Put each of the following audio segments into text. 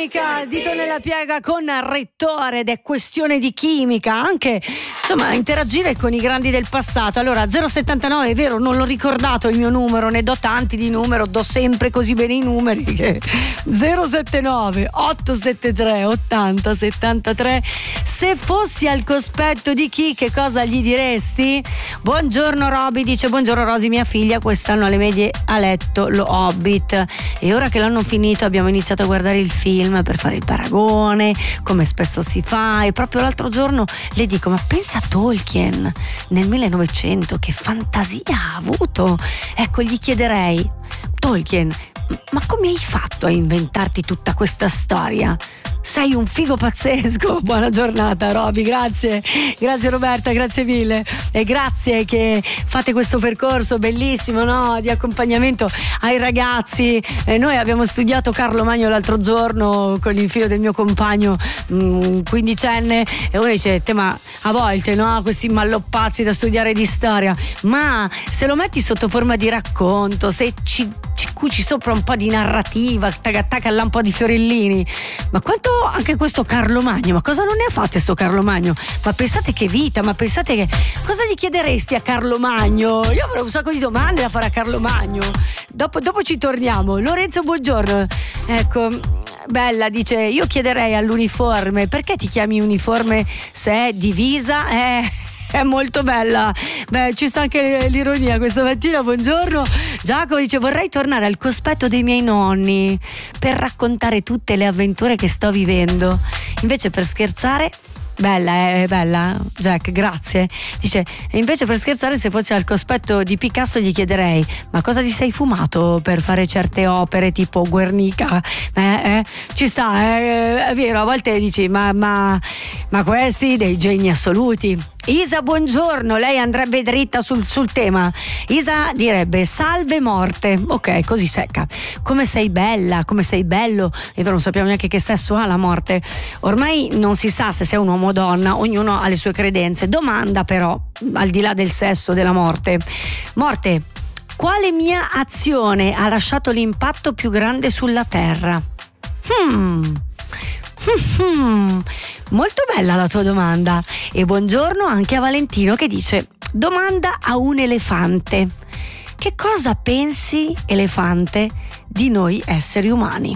chimica, dito nella piega con Rettore, ed è questione di chimica, anche insomma interagire con i grandi del passato. Allora 079, è vero, non l'ho ricordato il mio numero, ne do tanti di numero, do sempre così bene i numeri che 079 873 80 73. Se fossi al cospetto di chi, che cosa gli diresti? Buongiorno Roby, dice buongiorno Rosy, mia figlia quest'anno alle medie ha letto lo Hobbit e ora che l'hanno finito abbiamo iniziato a guardare il film per fare il paragone, come spesso si fa, e proprio l'altro giorno le dico: ma pensa a Tolkien nel 1900, che fantasia ha avuto. Ecco, gli chiederei: Tolkien, ma come hai fatto a inventarti tutta questa storia? Sei un figo pazzesco. Buona giornata Roby, grazie Roberta, grazie mille, e grazie che fate questo percorso bellissimo, no? Di accompagnamento ai ragazzi. Noi abbiamo studiato Carlo Magno l'altro giorno con il figlio del mio compagno, quindicenne, e uno dice: te, ma a volte, no, questi malloppazzi da studiare di storia, ma se lo metti sotto forma di racconto, se ci cuci sopra un po' di narrativa, taca un po' di fiorellini, ma quanto anche questo Carlo Magno, ma cosa non ne ha fatte sto Carlo Magno? Ma pensate che vita, ma pensate che cosa gli chiederesti a Carlo Magno? Io avrei un sacco di domande da fare a Carlo Magno. Dopo ci torniamo. Lorenzo, buongiorno. Ecco, Bella dice: io chiederei all'uniforme, perché ti chiami uniforme se è divisa? È molto bella. Beh, ci sta anche l'ironia questa mattina. Buongiorno. Giacomo dice: vorrei tornare al cospetto dei miei nonni per raccontare tutte le avventure che sto vivendo. Invece, per scherzare, bella, bella Jack, grazie. Dice: invece per scherzare, se fossi al cospetto di Picasso gli chiederei: ma cosa ti sei fumato per fare certe opere tipo Guernica? Ci sta, è vero, a volte dici ma questi dei geni assoluti. Isa, buongiorno, lei andrebbe dritta sul tema. Isa direbbe: salve morte. Ok, così secca. Come sei bella, come sei bello. E non sappiamo neanche che sesso ha la morte. Ormai non si sa se sei un uomo o donna, ognuno ha le sue credenze. Domanda però, al di là del sesso, della morte: morte, quale mia azione ha lasciato l'impatto più grande sulla terra? Molto bella la tua domanda. E buongiorno anche a Valentino che dice: domanda a un elefante: che cosa pensi, elefante, di noi esseri umani?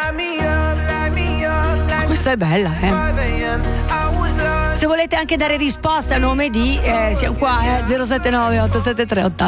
Ma questa è bella, Se volete anche dare risposta a nome di siamo qua, 079 873 80